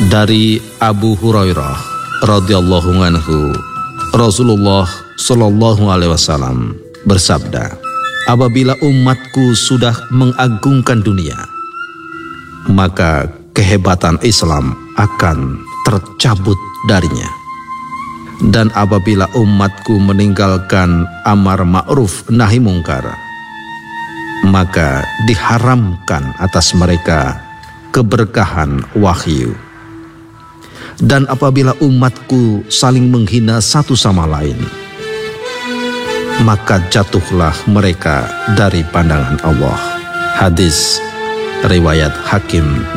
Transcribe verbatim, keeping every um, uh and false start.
Dari Abu Hurairah radhiyallahu anhu, Rasulullah shallallahu alaihi wasallam bersabda, apabila umatku sudah mengagungkan dunia, maka kehebatan Islam akan tercabut darinya. Dan apabila umatku meninggalkan amar ma'ruf nahi mungkar, maka diharamkan atas mereka keberkahan wahyu. Dan apabila umatku saling menghina satu sama lain, maka jatuhlah mereka dari pandangan Allah. Hadis riwayat Hakim.